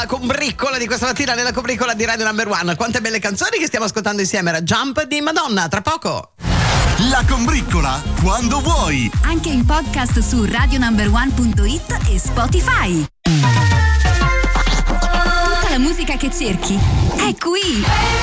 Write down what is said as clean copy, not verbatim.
La combriccola di questa mattina nella combriccola di Radio Number One. Quante belle canzoni che stiamo ascoltando insieme. Era Jump di Madonna, tra poco. La combriccola quando vuoi. Anche in podcast su radionumber1.it e Spotify. Tutta la musica che cerchi è qui.